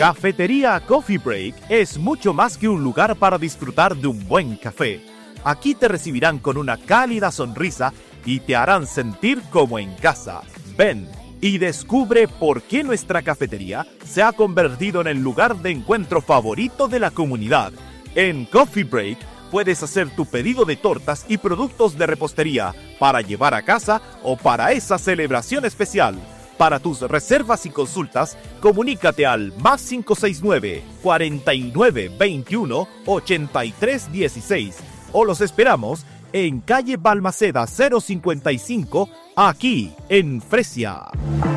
Cafetería Coffee Break es mucho más que un lugar para disfrutar de un buen café. Aquí te recibirán con una cálida sonrisa y te harán sentir como en casa. Ven y descubre por qué nuestra cafetería se ha convertido en el lugar de encuentro favorito de la comunidad. En Coffee Break puedes hacer tu pedido de tortas y productos de repostería para llevar a casa o para esa celebración especial. Para tus reservas y consultas, comunícate al +569 49 21 83 16 o los esperamos en calle Balmaceda 055, aquí en Fresia.